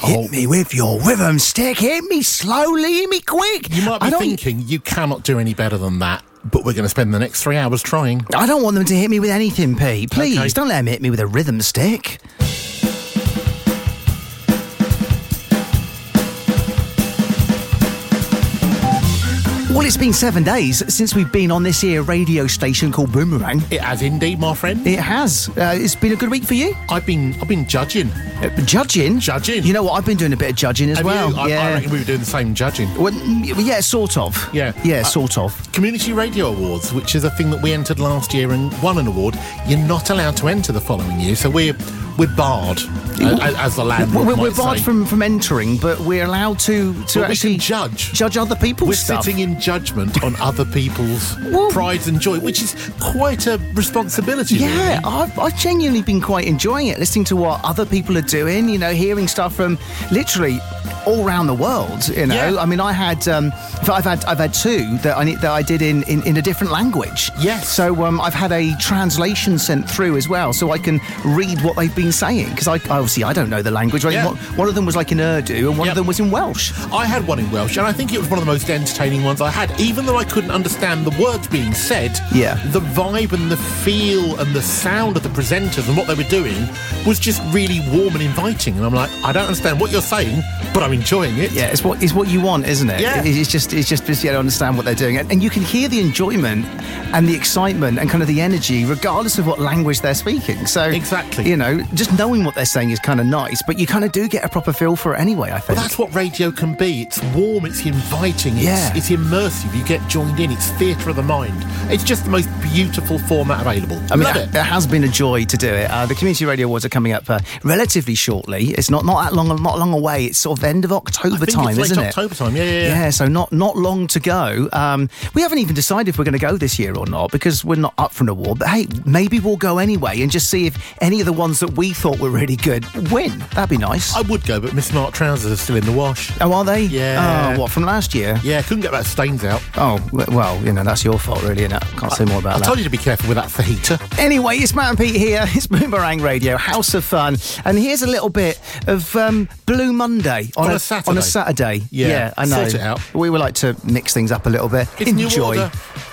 Hit me with your rhythm stick. Hit me slowly. Hit me quick. You might be thinking, you cannot do any better than that. But we're going to spend the next 3 hours trying. I don't want them to hit me with anything, Pete. Please, don't let them hit me with a rhythm stick. Well, it's been 7 days since we've been on this here radio station called Boomerang. It has indeed, my friend. It has. It's been a good week for you? I've been judging. Judging? Judging. You know what? I've been doing a bit of judging as well. I reckon we were doing the same judging. Well, yeah, sort of. Yeah. Sort of. Community Radio Awards, which is a thing that we entered last year and won an award. You're not allowed to enter the following year, so we're barred, as the landlord might We're barred say. from entering, but we're allowed to actually judge other people's stuff. We're sitting in judgment on other people's prides and joy, which is quite a responsibility. Yeah, really. I've genuinely been quite enjoying it, listening to what other people are doing, hearing stuff from literally all around the world, Yeah. I mean, I've had two that I did in a different language. Yes. So I've had a translation sent through as well, so I can read what they've been saying, because I don't know the language. Right? Yeah. One of them was like in Urdu, and one of them was in Welsh. I had one in Welsh, and I think it was one of the most entertaining ones I had. Even though I couldn't understand the words being said, the vibe and the feel and the sound of the presenters and what they were doing was just really warm and inviting. And I'm like, I don't understand what you're saying, but I'm enjoying it. Yeah, it's what you want, isn't it? Yeah. It's just to understand what they're doing, and you can hear the enjoyment and the excitement and kind of the energy, regardless of what language they're speaking. So exactly, just knowing what they're saying is kind of nice, but you kind of do get a proper feel for it anyway, I think. Well, that's what radio can be. It's warm, it's inviting, it's immersive. You get joined in. It's theatre of the mind. It's just the most beautiful format available. I mean, Love it. It has been a joy to do it. The Community Radio Awards are coming up relatively shortly. It's not that long away. It's sort of end of October time, it's isn't late it? October time, yeah. Yeah, so not long to go. We haven't even decided if we're going to go this year or not, because we're not up for an award. But hey, maybe we'll go anyway and just see if any of the ones that we thought were really good win. That'd be nice. I would go, but Miss Smart trousers are still in the wash. Oh, are they? Yeah. Oh, what, from last year? Yeah, couldn't get that stains out. Oh, well, that's your fault, really, isn't it? Can't say more about that. I told you to be careful with that fajita. Anyway, it's Matt and Pete here. It's Boomerang Radio, House of Fun. And here's a little bit of Blue Monday on a Saturday. On a Saturday. Yeah, I know. Sort it out. We would like to mix things up a little bit. It's Enjoy. New Order.